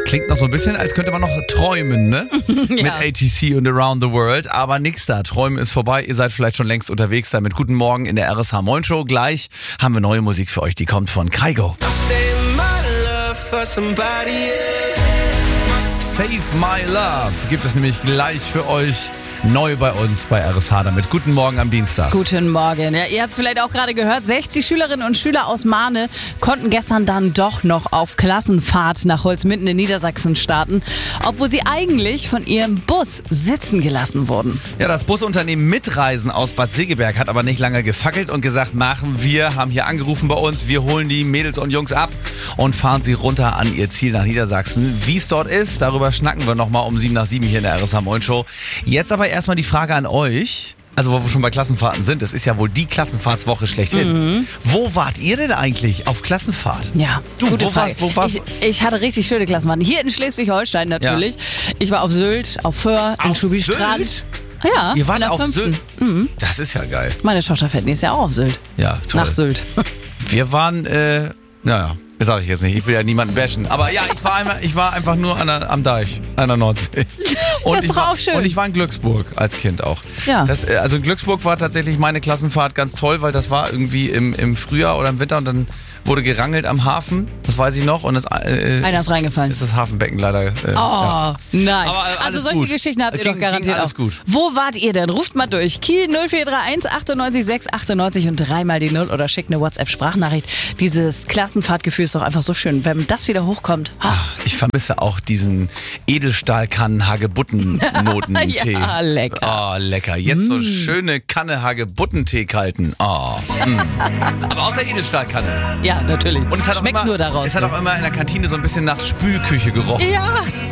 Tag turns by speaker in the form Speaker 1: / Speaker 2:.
Speaker 1: Klingt noch so ein bisschen, als könnte man noch träumen, ne?
Speaker 2: Ja.
Speaker 1: Mit ATC und Around the World. Aber nix da. Träumen ist vorbei. Ihr seid vielleicht schon längst unterwegs damit. Guten Morgen in der RSH Moin Show. Gleich haben wir neue Musik für euch. Die kommt von Kygo. Save My Love gibt es nämlich gleich für euch. Neu bei uns bei RSH damit. Guten Morgen am Dienstag.
Speaker 2: Guten Morgen. Ja, ihr habt es vielleicht auch gerade gehört, 60 Schülerinnen und Schüler aus Mahne konnten gestern dann doch noch auf Klassenfahrt nach Holzminden in Niedersachsen starten, obwohl sie eigentlich von ihrem Bus sitzen gelassen wurden.
Speaker 1: Ja, das Busunternehmen Mitreisen aus Bad Segeberg hat aber nicht lange gefackelt und gesagt, machen wir, haben hier angerufen bei uns, wir holen die Mädels und Jungs ab und fahren sie runter an ihr Ziel nach Niedersachsen. Wie es dort ist, darüber schnacken wir nochmal um 7 nach 7 hier in der RSH Moin Show. Jetzt aber erstmal die Frage an euch, also wo wir schon bei Klassenfahrten sind, es ist ja wohl die Klassenfahrtswoche schlechthin. Wo wart ihr denn eigentlich auf Klassenfahrt?
Speaker 2: Ja,
Speaker 1: Du,
Speaker 2: gute
Speaker 1: wo
Speaker 2: Frage.
Speaker 1: warst
Speaker 2: Ich hatte richtig schöne Klassenfahrten. Hier in Schleswig-Holstein natürlich. Ich war auf Sylt, auf Föhr, in
Speaker 1: Auf
Speaker 2: Schubistrand.
Speaker 1: Sylt?
Speaker 2: Ja,
Speaker 1: Ihr wart
Speaker 2: in der
Speaker 1: auf
Speaker 2: 5.
Speaker 1: Sylt? Das ist ja geil.
Speaker 2: Meine Tochter fährt nächstes Jahr auch auf Sylt.
Speaker 1: Ja, toll.
Speaker 2: Nach Sylt.
Speaker 1: Wir waren, naja, das sage ich jetzt nicht, ich will ja niemanden bashen. Aber ja, ich war einfach nur am Deich, an der Nordsee. Und
Speaker 2: Das ist doch auch schön.
Speaker 1: Und ich war in Glücksburg als Kind auch.
Speaker 2: Ja.
Speaker 1: Also in Glücksburg war tatsächlich meine Klassenfahrt ganz toll, weil das war irgendwie im Frühjahr oder im Winter und dann wurde gerangelt am Hafen, das weiß ich noch. Und
Speaker 2: Einer ist reingefallen.
Speaker 1: ist das Hafenbecken leider.
Speaker 2: Oh, nein.
Speaker 1: Aber
Speaker 2: Also
Speaker 1: alles
Speaker 2: solche
Speaker 1: gut.
Speaker 2: Geschichten habt ihr
Speaker 1: Ging
Speaker 2: doch garantiert
Speaker 1: alles
Speaker 2: auch.
Speaker 1: gut.
Speaker 2: Wo wart ihr denn? Ruft mal durch. Kiel 0431 98 6 98 und dreimal die 0 oder schickt eine WhatsApp-Sprachnachricht. Dieses Klassenfahrtgefühl ist doch einfach so schön. Wenn das wieder hochkommt.
Speaker 1: Ich vermisse auch diesen Edelstahlkannen-Hagebutten-Notentee.
Speaker 2: Ja, lecker.
Speaker 1: Oh, lecker. Jetzt so schöne Kanne Hagebuttentee kalten. Oh. Aber aus der Edelstahlkanne.
Speaker 2: Ja, natürlich.
Speaker 1: Und es hat
Speaker 2: Schmeckt
Speaker 1: auch immer,
Speaker 2: nur daraus.
Speaker 1: Es hat auch immer in der Kantine so ein bisschen nach Spülküche gerochen.
Speaker 2: Ja.